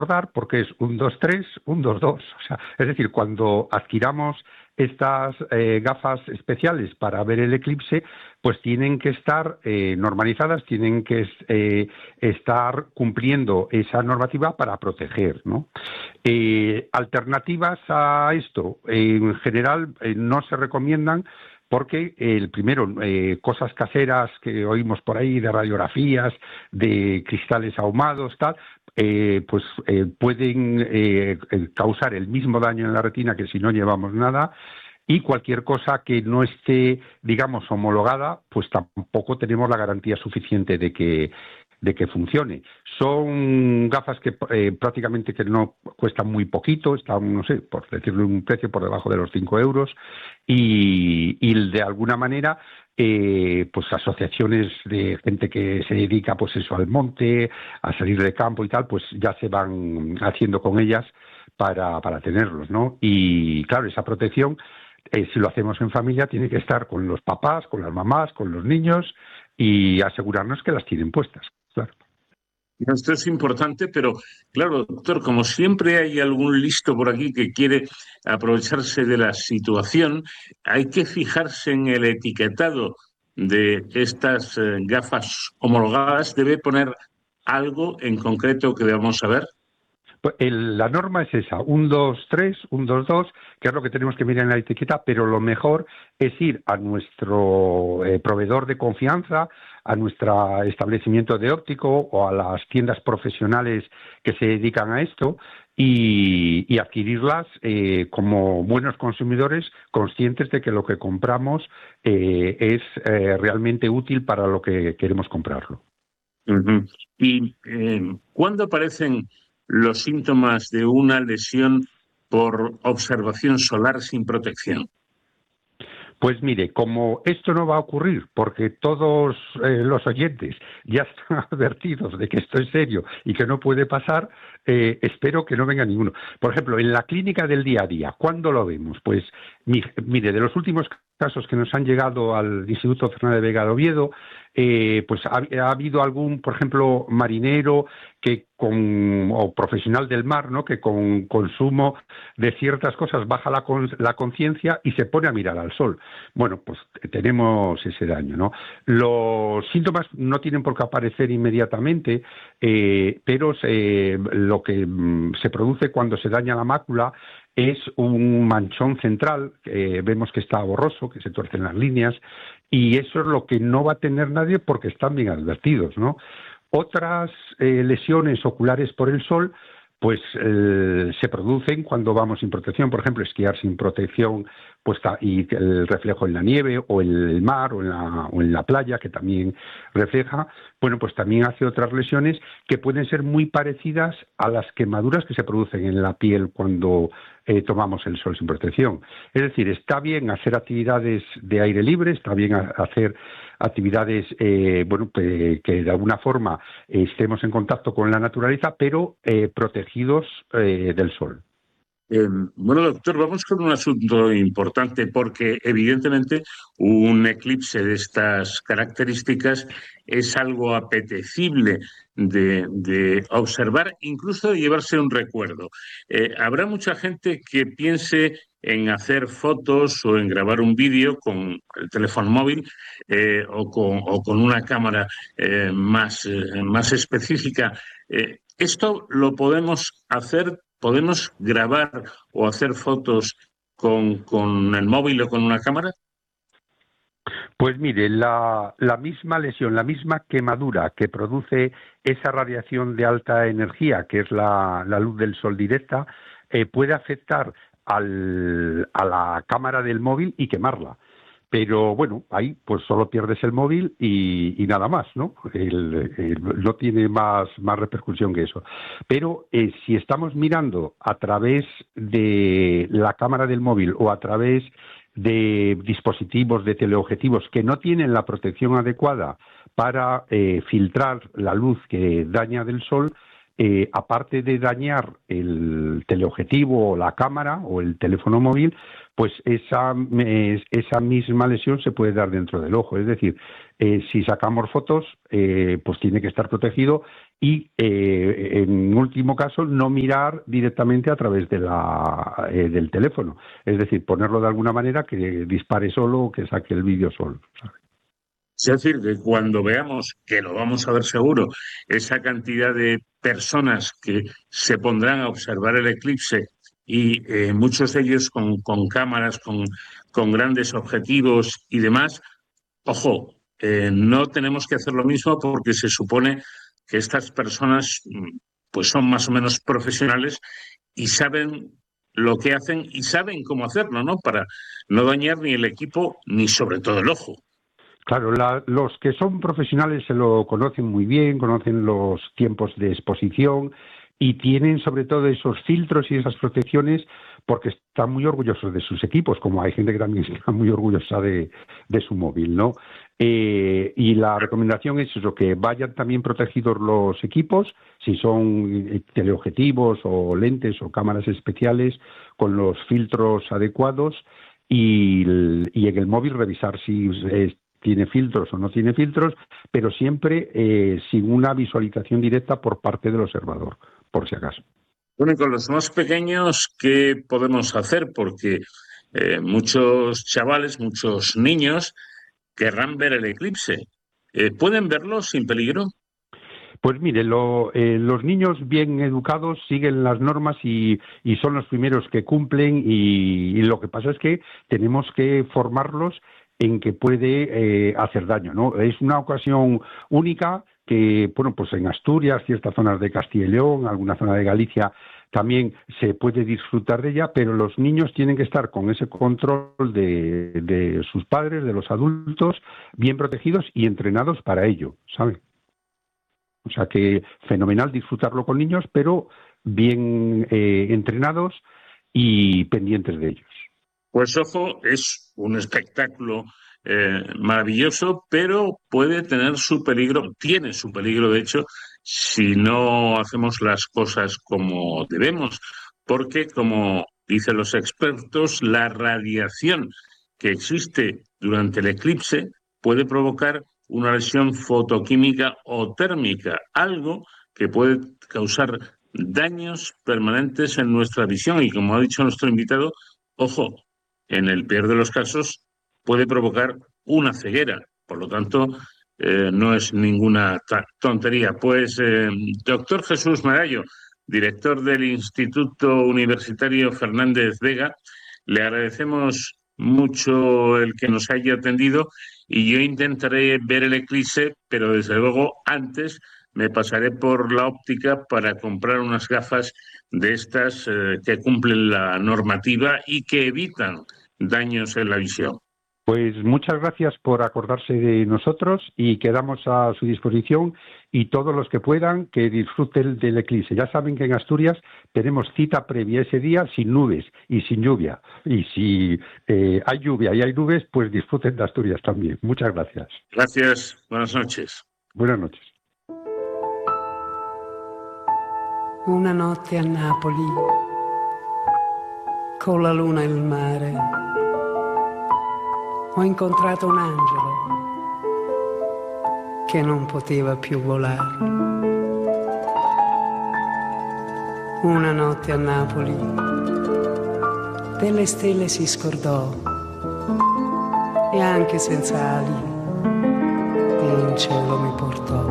recordar porque es 1, 2, 3, 1, 2, 2. O sea, es decir, cuando adquiramos estas gafas especiales para ver el eclipse, pues tienen que estar normalizadas, tienen que estar cumpliendo esa normativa para proteger, ¿no? Alternativas a esto, en general, no se recomiendan porque el primero, cosas caseras que oímos por ahí de radiografías, de cristales ahumados, tal, pueden causar el mismo daño en la retina que si no llevamos nada. Y cualquier cosa que no esté, digamos, homologada, pues tampoco tenemos la garantía suficiente de que funcione. Son gafas que prácticamente que no cuestan muy poquito, están, no sé, por decirle un precio por debajo de los 5 euros y de alguna manera pues asociaciones de gente que se dedica pues eso al monte, a salir de campo y tal, pues ya se van haciendo con ellas para tenerlos, ¿no? Y claro, esa protección, si lo hacemos en familia, tiene que estar con los papás, con las mamás, con los niños y asegurarnos que las tienen puestas, claro. Esto es importante, pero claro, doctor, como siempre hay algún listo por aquí que quiere aprovecharse de la situación, hay que fijarse en el etiquetado de estas gafas homologadas. Debe poner algo en concreto que debamos saber. Pues la norma es esa, 1, 2, 3, 1, 2, 2, que es lo que tenemos que mirar en la etiqueta, pero lo mejor es ir a nuestro proveedor de confianza, a nuestro establecimiento de óptico o a las tiendas profesionales que se dedican a esto y adquirirlas como buenos consumidores conscientes de que lo que compramos es realmente útil para lo que queremos comprarlo. Uh-huh. ¿Y cuándo aparecen los síntomas de una lesión por observación solar sin protección? Pues mire, como esto no va a ocurrir, porque todos los oyentes ya están advertidos de que esto es serio y que no puede pasar, espero que no venga ninguno. Por ejemplo, en la clínica del día a día, ¿cuándo lo vemos? Pues mire, de los últimos casos que nos han llegado al Instituto Fernández de Vega de Oviedo, pues ha habido algún, por ejemplo, marinero o profesional del mar, ¿no?, que con consumo de ciertas cosas baja la conciencia y se pone a mirar al sol. Bueno, pues tenemos ese daño, ¿no? Los síntomas no tienen por qué aparecer inmediatamente, pero lo que se produce cuando se daña la mácula es un manchón central, vemos que está borroso, que se tuercen las líneas, y eso es lo que no va a tener nadie porque están bien advertidos, ¿no? Otras lesiones oculares por el sol pues se producen cuando vamos sin protección, por ejemplo, esquiar sin protección y el reflejo en la nieve o en el mar o en la playa, que también refleja, bueno, pues también hace otras lesiones que pueden ser muy parecidas a las quemaduras que se producen en la piel cuando tomamos el sol sin protección. Es decir, está bien hacer actividades de aire libre, está bien hacer actividades que de alguna forma estemos en contacto con la naturaleza, pero protegidos del sol. Bueno, doctor, vamos con un asunto importante porque evidentemente un eclipse de estas características es algo apetecible de observar, incluso de llevarse un recuerdo. Habrá mucha gente que piense en hacer fotos o en grabar un vídeo con el teléfono móvil o con una cámara más específica. ¿Esto lo podemos hacer? ¿Podemos grabar o hacer fotos con el móvil o con una cámara? Pues mire, la misma lesión, la misma quemadura que produce esa radiación de alta energía, que es la luz del sol directa, puede afectar a la cámara del móvil y quemarla. Pero bueno, ahí pues solo pierdes el móvil y nada más, ¿no? No tiene más repercusión que eso. Pero si estamos mirando a través de la cámara del móvil o a través de dispositivos de teleobjetivos que no tienen la protección adecuada para filtrar la luz que daña del sol, aparte de dañar el teleobjetivo o la cámara o el teléfono móvil, pues esa misma lesión se puede dar dentro del ojo. Es decir, si sacamos fotos, pues tiene que estar protegido y, en último caso, no mirar directamente a través de del teléfono. Es decir, ponerlo de alguna manera que dispare solo o que saque el vídeo solo, ¿sabes? Es decir, que cuando veamos, que lo vamos a ver seguro, esa cantidad de personas que se pondrán a observar el eclipse y muchos de ellos con cámaras, con grandes objetivos y demás, ojo, no tenemos que hacer lo mismo porque se supone que estas personas pues son más o menos profesionales y saben lo que hacen y saben cómo hacerlo, ¿no? Para no dañar ni el equipo ni sobre todo el ojo. Claro, los que son profesionales se lo conocen muy bien, conocen los tiempos de exposición y tienen sobre todo esos filtros y esas protecciones porque están muy orgullosos de sus equipos, como hay gente que también está muy orgullosa de su móvil, ¿no? Y la recomendación es eso, que vayan también protegidos los equipos, si son teleobjetivos o lentes o cámaras especiales, con los filtros adecuados y en el móvil revisar si tiene filtros o no tiene filtros, pero siempre sin una visualización directa por parte del observador, por si acaso. Bueno, y con los más pequeños, ¿qué podemos hacer? Porque muchos chavales, muchos niños querrán ver el eclipse. ¿Pueden verlo sin peligro? Pues mire, los niños bien educados siguen las normas y son los primeros que cumplen y lo que pasa es que tenemos que formarlos en que puede hacer daño, ¿no? Es una ocasión única que, bueno, pues en Asturias, ciertas zonas de Castilla y León, alguna zona de Galicia también se puede disfrutar de ella, pero los niños tienen que estar con ese control de sus padres, de los adultos, bien protegidos y entrenados para ello, ¿saben? O sea que fenomenal disfrutarlo con niños, pero bien entrenados y pendientes de ellos. Pues ojo, es un espectáculo maravilloso, pero puede tener su peligro, tiene su peligro de hecho, si no hacemos las cosas como debemos, porque como dicen los expertos, la radiación que existe durante el eclipse puede provocar una lesión fotoquímica o térmica, algo que puede causar daños permanentes en nuestra visión y como ha dicho nuestro invitado, ojo, en el peor de los casos, puede provocar una ceguera. Por lo tanto, no es ninguna tontería. Pues, doctor Jesús Marallo, director del Instituto Universitario Fernández Vega, le agradecemos mucho el que nos haya atendido y yo intentaré ver el eclipse, pero desde luego antes me pasaré por la óptica para comprar unas gafas de estas que cumplen la normativa y que evitan daños en la visión. Pues muchas gracias por acordarse de nosotros y quedamos a su disposición y todos los que puedan que disfruten del eclipse. Ya saben que en Asturias tenemos cita previa ese día sin nubes y sin lluvia. Y si hay lluvia y hay nubes, pues disfruten de Asturias también. Muchas gracias. Gracias. Buenas noches. Buenas noches. Una notte a Napoli, con la luna e il mare, ho incontrato un angelo che non poteva più volare. Una notte a Napoli, delle stelle si scordò e anche senza ali in cielo mi portò.